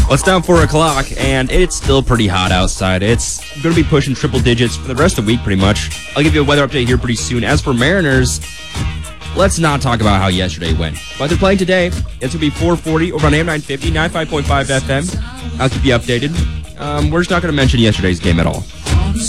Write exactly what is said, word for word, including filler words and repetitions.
Well, it's now four o'clock, and it's still pretty hot outside. It's going to be pushing triple digits for the rest of the week, pretty much. I'll give you a weather update here pretty soon. As for Mariners, let's not talk about how yesterday went. But they're playing today. It's going to be four forty over on A M nine fifty, ninety-five point five F M. I'll keep you updated. Um, we're just not going to mention yesterday's game at all.